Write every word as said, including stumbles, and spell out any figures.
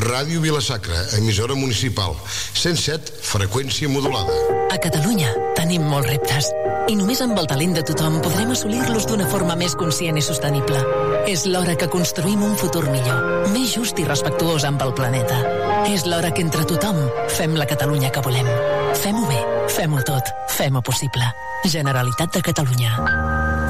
Ràdio Vila-sacra, emissora municipal. cent set, freqüència modulada. A Catalunya tenim molts reptes i només amb el talent de tothom podrem assolir-los d'una forma més conscient i sostenible. És l'hora que construïm un futur millor, més just i respectuós amb el planeta. És l'hora que entre tothom fem la Catalunya que volem. Fem-ho bé, fem-ho tot, fem-ho possible. Generalitat de Catalunya.